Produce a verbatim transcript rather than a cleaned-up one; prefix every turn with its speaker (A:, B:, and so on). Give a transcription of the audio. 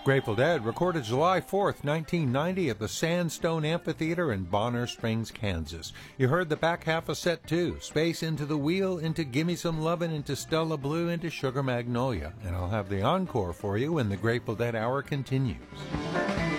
A: Grateful Dead recorded July fourth, nineteen ninety at the Sandstone Amphitheater in Bonner Springs, Kansas. You heard the back half of set two, Space into the Wheel, into Gimme Some Lovin', into Stella Blue, into Sugar Magnolia. And I'll have the encore for you when the Grateful Dead hour continues.